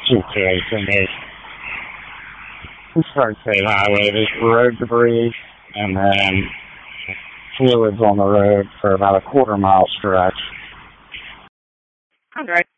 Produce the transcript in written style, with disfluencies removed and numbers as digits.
situation is Park State Highway. There's road debris and then fluids on the road for about a quarter-mile stretch. Okay.